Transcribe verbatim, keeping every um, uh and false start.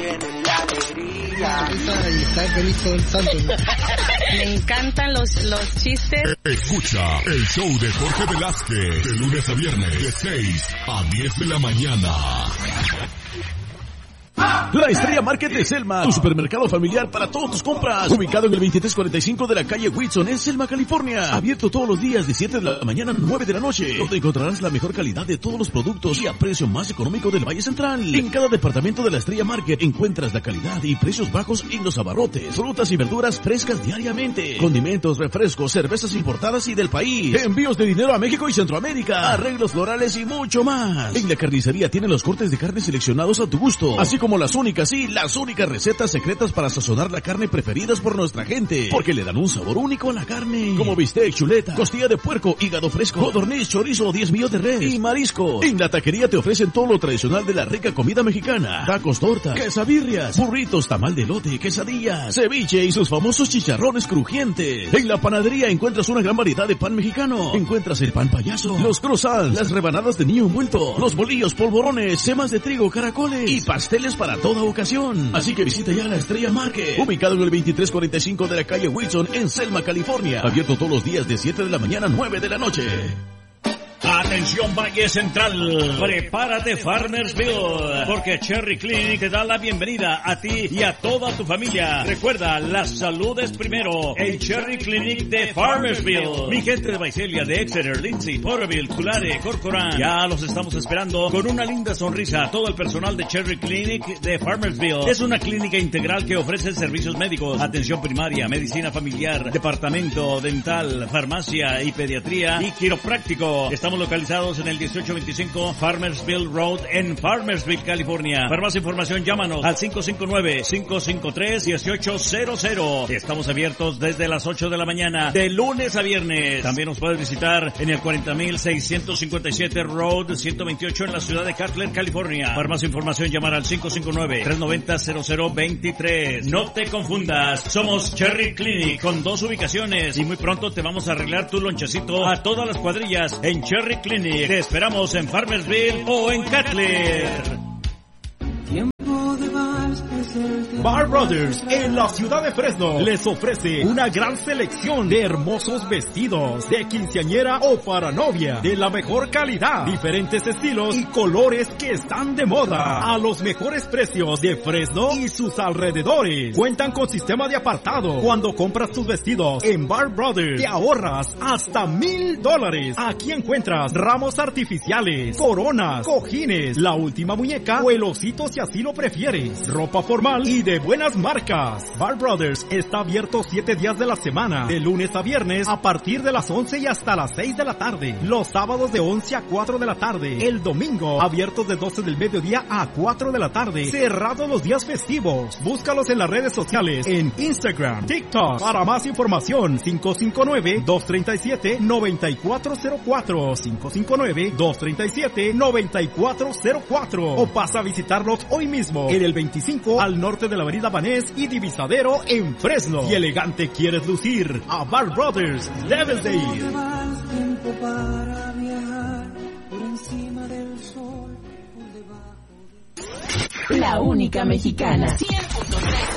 tienen la alegría. Y está feliz todo el santo. Me encantan los, los chistes. Escucha el show de Jorge Velázquez de lunes a viernes de seis a diez de la mañana. La Estrella Market de Selma, tu supermercado familiar para todas tus compras. Ubicado en el veintitrés cuarenta y cinco de la calle Whitson en Selma, California. Abierto todos los días de siete de la mañana a nueve de la noche. Donde encontrarás la mejor calidad de todos los productos y a precio más económico del Valle Central. En cada departamento de la Estrella Market encuentras la calidad y precios bajos en los abarrotes. Frutas y verduras frescas diariamente. Condimentos, refrescos, cervezas importadas y del país. Envíos de dinero a México y Centroamérica. Arreglos florales y mucho más. En la carnicería tienen los cortes de carne seleccionados a tu gusto. Así como las únicas, sí, las únicas recetas secretas para sazonar la carne preferidas por nuestra gente, porque le dan un sabor único a la carne, como bistec, chuleta, costilla de puerco, hígado fresco, codorniz, chorizo, diez millos de res y marisco. En la taquería te ofrecen todo lo tradicional de la rica comida mexicana: tacos, tortas, quesadillas, burritos, tamal de elote, quesadillas, ceviche y sus famosos chicharrones crujientes. En la panadería encuentras una gran variedad de pan mexicano. Encuentras el pan payaso, los croissants, las rebanadas de niño envuelto, los bolillos, polvorones, semas de trigo, caracoles y pasteles para toda ocasión. Así que visita ya la Estrella Market, ubicado en el veintitrés cuarenta y cinco de la calle Wilson en Selma, California. Abierto todos los días de siete de la mañana a nueve de la noche. Atención Valle Central, prepárate Farmersville, porque Cherry Clinic te da la bienvenida a ti y a toda tu familia. Recuerda, la salud es primero en Cherry Clinic de Farmersville. Mi gente de Visalia, de Exeter, Lindsay, Porterville, Tulare, Corcoran, ya los estamos esperando con una linda sonrisa. Todo el personal de Cherry Clinic de Farmersville es una clínica integral que ofrece servicios médicos, atención primaria, medicina familiar, departamento dental, farmacia y pediatría y quiropráctico. Estamos localizados en el dieciocho veinticinco Farmersville Road en Farmersville, California. Para más información, llámanos al cinco cinco nueve, cinco cinco tres, uno ocho cero cero. Estamos abiertos desde las ocho de la mañana, de lunes a viernes. También nos puedes visitar en el cuarenta mil seiscientos cincuenta y siete Road ciento veintiocho en la ciudad de Cutler, California. Para más información, llamar al cinco cinco nueve, tres nueve cero, cero cero dos tres. No te confundas, somos Cherry Clinic con dos ubicaciones y muy pronto te vamos a arreglar tu lonchecito a todas las cuadrillas en Cherry Clinic. Te esperamos en Farmersville o en Cutler. Bar Brothers en la ciudad de Fresno les ofrece una gran selección de hermosos vestidos de quinceañera o para novia de la mejor calidad, diferentes estilos y colores que están de moda a los mejores precios de Fresno y sus alrededores. Cuentan con sistema de apartado. Cuando compras tus vestidos en Bar Brothers te ahorras hasta mil dólares. Aquí encuentras ramos artificiales, coronas, cojines, la última muñeca o el osito si así lo prefieres, ropa formal y de buenas marcas. Bar Brothers está abierto siete días de la semana, de lunes a viernes a partir de las once y hasta las seis de la tarde. Los sábados de once a cuatro de la tarde. El domingo abiertos de doce del mediodía a cuatro de la tarde. Cerrados los días festivos. Búscalos en las redes sociales en Instagram, TikTok. Para más información, cinco cinco nueve, dos tres siete, nueve cuatro cero cuatro, cinco cinco nueve, dos tres siete, nueve cuatro cero cuatro o pasa a visitarlos hoy mismo en el veinticinco al norte de la avenida Vanés y Divisadero en Fresno. Y elegante quieres lucir, a Bar Brothers debes de ir. La única mexicana. cien punto tres